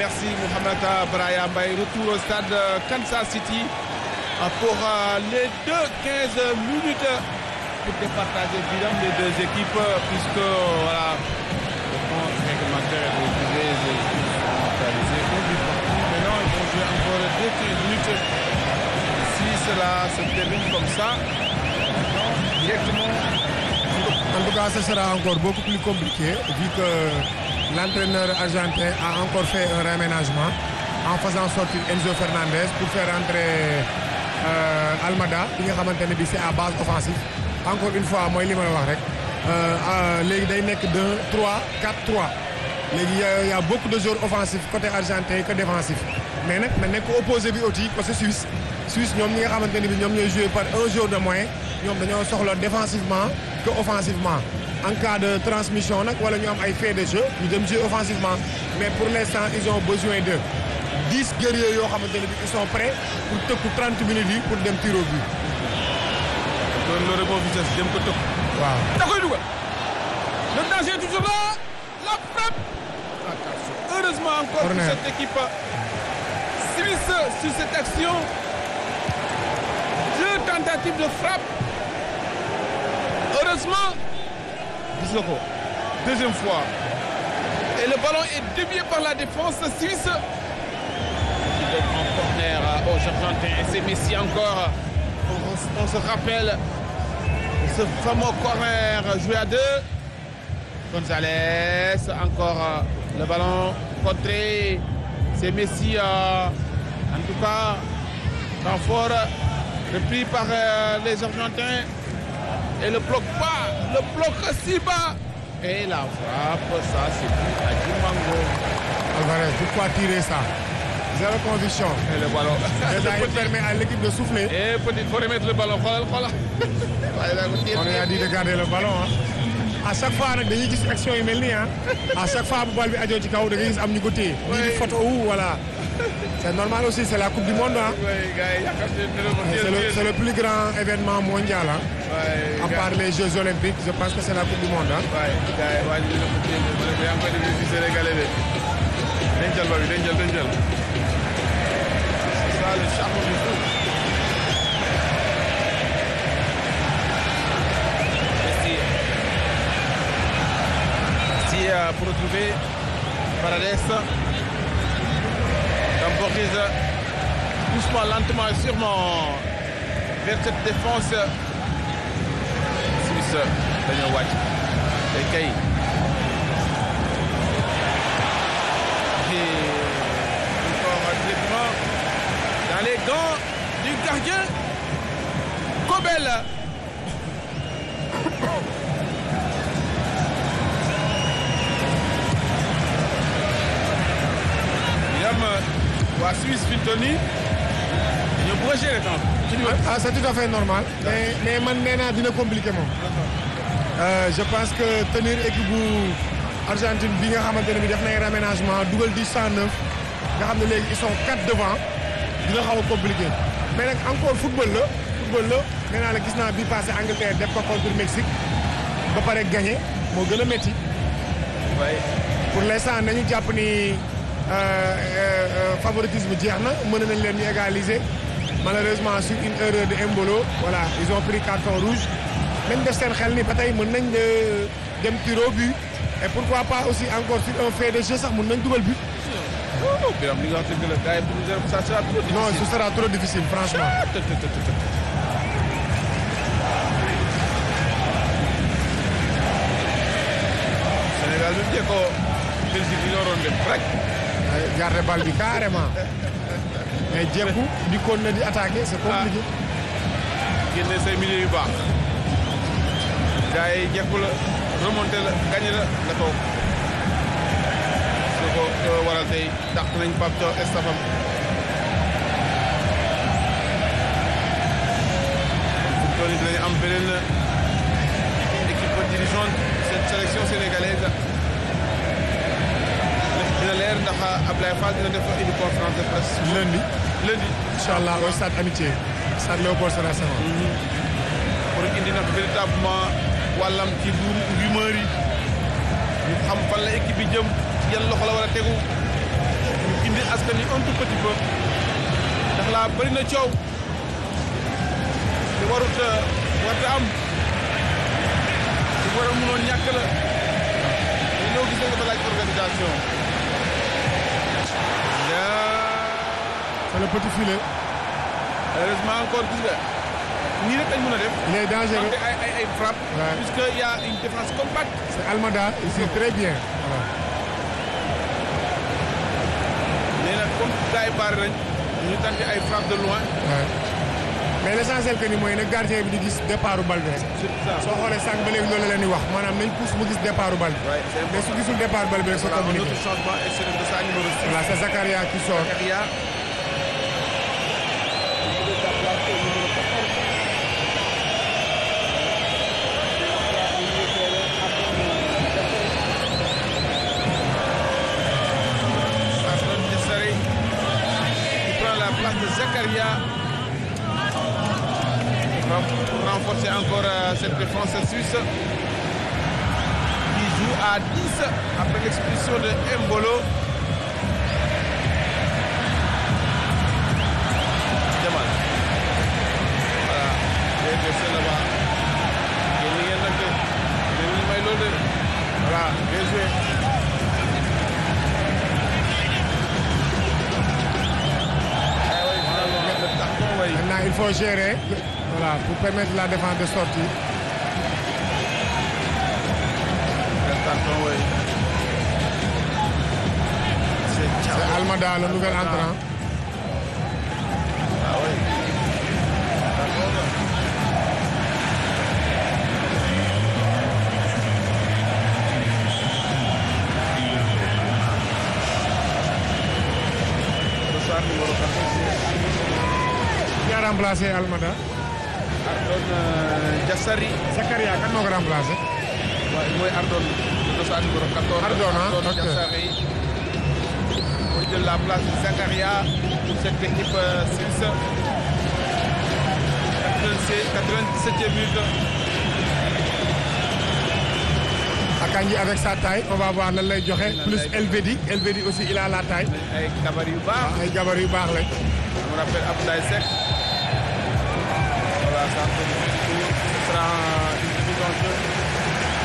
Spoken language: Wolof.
merci Mohamed Braya Mbaye. Retour au stade Kansas City pour les 15 minutes pour départager les deux équipes puisque voilà, le temps réglementaire est retrouvé, les équipes sont réalisées au but partout. Maintenant, ils vont jouer encore 15 minutes. Si cela se termine comme ça, directement. En tout cas, ce sera encore beaucoup plus compliqué vu que l'entraîneur argentin a encore fait un réaménagement en faisant sortir Enzo Fernandez pour faire entrer Almada bi nga xamante ne bi c'est à base offensive. Encore une fois mooy li ma la wax rek léegi day nekk 2-3-4-3 léegi y a beaucoup de joueurs offensifs côté argentin que défensif mais nag na nekk opposé bi aussi parce que Suisse ñoom ñi nga xamante ne bi ñoom ñooy jouer par un joueur de moyen ñoom dañoo soxla défensivement que offensivement en cas de transmission nag wala ñu am ay faits de jeu ñu dem jouer offensivement mais pour l'instant ils ont besoin de 10 guerriers yoo xamante ne bi ils sont prêts pour tëkku 30 minutes yi pour dem tir au but. Le rebond vitesse dem ko tëkku. waaw da koy dugal. Le danger est toujours là. La frappe. Attention. Heureusement encore pour cette équipe suisse sur cette action. 2 tentatives de frappe. Heureusement. Gis nga ko. Deuxième fois. Et le ballon est dévié par la défense suisse. Qui donne en corner aux Argentins. Et c'est Messi encore. On se rappelle ce fameux corner joué à 2. Gonzalez, encore le ballon contré. C'est Messi, en tout cas, temps fort, repris par les Argentins. Et le bloc bas, le bloc si bas. Et la frappe, ça c'est plus à Dimango. Alvarez, pourquoi tirer ça? Zéro conviction. Et le ballon. Déjà, il permet à l'équipe de souffler. Et petit, il faut remettre le ballon. On a dit de garder le ballon. Hein. À chaque fois, nag dañuy gis action yu mel nii ah. À chaque fois bu bal bi ajoo ci kaw da ngay gis am ñu ko téye. Oui. Di photo wu voilà. C'est normal aussi, c'est la Coupe du Monde ah. C'est le plus grand événement mondial ah. Ouais, à part les Jeux Olympiques, je pense que c'est la Coupe du Monde ah. Ouais, gars yi waa ji dina ko téye mais am na fi Sénégalais de. Dencal ba bi dencal. C'est ça le charme du foot. Merci pour retrouver Paredes. Temporise doucement, lentement et sûrement vers cette défense suisse. Dañoo wàcc day kay. Encore directement dans les gants du gardien Kobel. Waa Suisse fi mu toll nii dañoo bëgg a gérer temps. Ah, c'est tout à fait normal. mais man nee naa dina compliqué moom. Je pense que tenir équipe bu Argentine bi nga xamante ne bi def nañ réaménagement dugal di 109 nga xam ne léegi ils sont 4 devant dina xaw a compliqué mais nag encore football la nee naa la gis naa bi passé Angleterre def ko contre Mexique ba pare gagné moo gën a métti. waaye pour l'instant nañu jàpp ni favoritisme jeex na mën nañ leen ñu égaliser malheureusement sur une erreur de Embolo voilà ils ont pris carton rouge nañ def seen xel ni ba tey mën nañ dem tir au but et pourquoi pas aussi encore sur un fait de jeu sax mën nañ dugal but. Biram li nga wax dëgg la gars yi pour nous ça sera trop difficile. Non, ce sera trop difficile franchement. Sénégal bi mu jekkoo Belgique yi ñoo doon def rek. Garder bal bi carrément mais jekku dikkoon na di attaquer c'est compliqué. Génne say milieux yu baax. gars yi jekku la remonté la gagné la nga toog. su ko waral tey dàq nañ Pape Thiaw estafam. fu mu toll nii dinañ am beneen équipe dirigeante cette sélection sénégalaise. dina leer ndax Ablaye Fall dina def une conférence de presse. lundi inchallah au stade Amitié stade Léopold Sédar Senghor. pour indi nag véritablement wàllam ci rumeur yi ñu xam fan la équipe bi jëm ci yan loxo la war a tegu ñu gindi askan wi un tout petit peu ndax la bëri na coow te warta am te war a mënoon ñàkk la te loo gis nga ba laaj organisation. C'est le petit filet. Heureusement encore gis nga nii rek lañ mën a def. Il est dangereux. ay frappe. puisque y a une défense compacte. C'est Almada ici très bien. Voilà. nee na comme gars yi bari nañ ñu tenté ay frappe de loin. mais l'essentiel que ni mooy nag gardien bi di gis départu bal bi rek. soo xoolee sànq ba léegi loolu la leen di wax maanaam nañ pousse mu gis départu bal bi. mais su gisul départ bal bi rek. voilà un autre changement et c'est de sa numéro 6. voilà c'est Zakaria qui sort. Zakaria. La place de Zakaria pour renforcer encore cette défense suisse qui joue à 10 après l'expulsion de Mbolo. Jamal. Voilà, c'est là-bas. Voilà, bien joué. Maintenant, il faut gérer voilà, pour permettre la défense de sortir. C'est Almada, le nouvel entrant. Ah oui. Numéro 14. Qui a remplacé Almada? Ardon Jassari. Zakaria, kan moo ko remplacé? waaw mooy Ardon numéro 14. Ardon Jassari. mooy jël la place de Zakaria pour cette équipe suisse. 97e minute. Akanji avec sa taille, on va voir lan lay joxe plus Elvedi aussi il a la taille. ay gabarit yu baax. ay gabarit yu baax lañ. on me rappelle Abdoulaye Seck. voilà ça sera